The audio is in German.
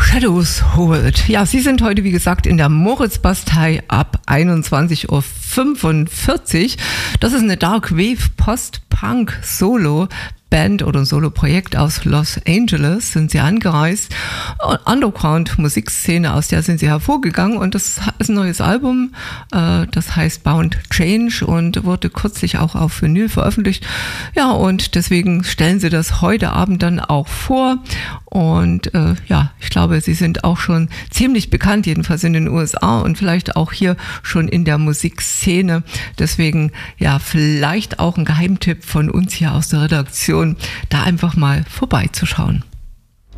Shadows Hold. Ja, Sie sind heute, wie gesagt, in der Moritzbastei ab 21:45 Uhr. Das ist eine Dark Wave Post-Punk Solo Band oder ein Solo-Projekt aus Los Angeles sind sie angereist. Underground-Musikszene, aus der sind sie hervorgegangen, und das ist ein neues Album, das heißt Bound Change und wurde kürzlich auch auf Vinyl veröffentlicht. Ja, und deswegen stellen sie das heute Abend dann auch vor, und ja, ich glaube, sie sind auch schon ziemlich bekannt, jedenfalls in den USA und vielleicht auch hier schon in der Musikszene. Deswegen ja, vielleicht auch ein Geheimtipp von uns hier aus der Redaktion, da einfach mal vorbeizuschauen.